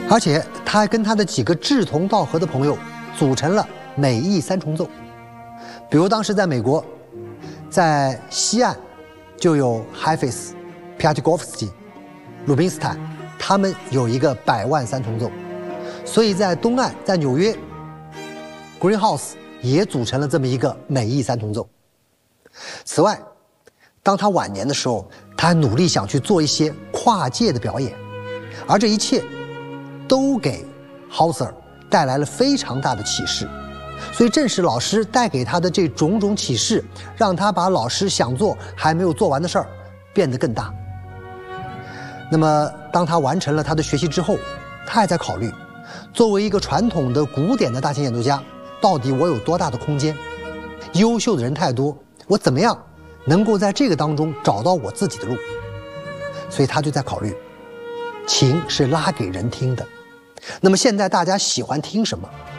而且他还跟他的几个志同道合的朋友组成了美意三重奏。比如当时在美国，在西岸就有 Hafiz、Piatigovsky、鲁宾斯坦，他们有一个100万三重奏。所以在东岸，在纽约 ，Greenhouse 也组成了这么一个美意三重奏。此外，当他晚年的时候，他还努力想去做一些跨界的表演，而这一切都给 Hauser 带来了非常大的启示。所以正是老师带给他的这种种启示，让他把老师想做还没有做完的事儿变得更大。那么当他完成了他的学习之后，他还在考虑，作为一个传统的古典的大提琴演奏家，到底我有多大的空间？优秀的人太多，我怎么样能够在这个当中找到我自己的路？所以他就在考虑，琴是拉给人听的，那么现在大家喜欢听什么？